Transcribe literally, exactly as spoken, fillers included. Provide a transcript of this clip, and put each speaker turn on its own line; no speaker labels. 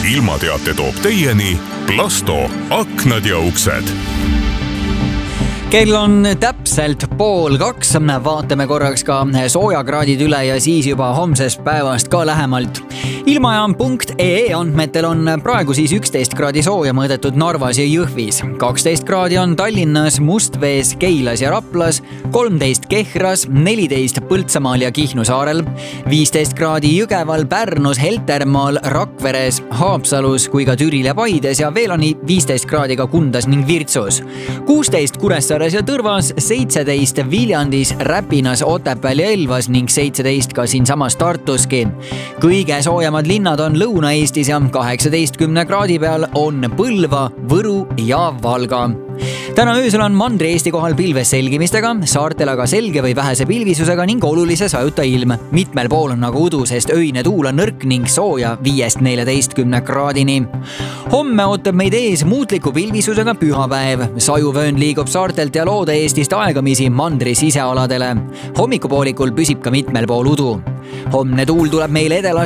ilmateate toob teieni Plasto aknad ja uksed.
Kell on täpselt pool kaks, vaatame korraks ka soojakraadid üle ja siis juba homsest päevast ka lähemalt. Ilmajaam punkt ee andmetel on praegu siis üksteist kraadi sooja mõõdetud Narvas ja Jõhvis. kaksteist kraadi on Tallinnas, Mustvees, Keilas ja Raplas, kolmteist Kehras, neliteist Põltsamaal ja Kihnu saarel, viisteist kraadi Jõgeval, Pärnus, Heltermaal, Rakveres, Haapsalus kui ka Türil ja Paides ja veel on viisteist kraadi ka Kundas ning Virtsus. kuusteist Kuressaares ja Tõrvas, seitseteist Viljandis, Räpinas, Otepääl ja Elvas ning seitseteist ka siinsamas Tartuski. Kõige soojamad linnad on Lõuna-Eestis ja kaheksateistkümne kraadi peal on Põlva, Võru ja Valga. Täna öösel on Mandri-Eesti kohal pilves selgimistega, saartel aga selge või vähese pilvisusega ning olulise sajuta ilm. Mitmel pool on aga udu, sest öine tuul on nõrk ning sooja viiest neljateistkümne kraadini. Homme ootab meid ees muutliku pilvisusega pühapäev. Sajuvöön liigub saartelt ja Loode-Eestist aegamisi mandri sisealadele. Hommikupoolikul püsib ka mitmel pool udu. Homne tuul tuleb meile edelast